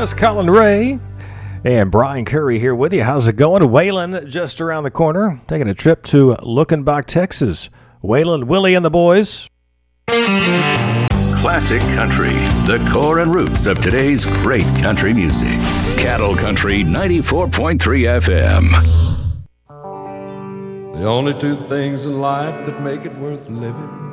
That's Colin Ray and Brian Curry here with you. How's it going? Waylon just around the corner, taking a trip to Luckenbach, Texas. Waylon, Willie, and the boys. Classic country, the core and roots of today's great country music. Cattle Country 94.3 FM. The only two things in life that make it worth living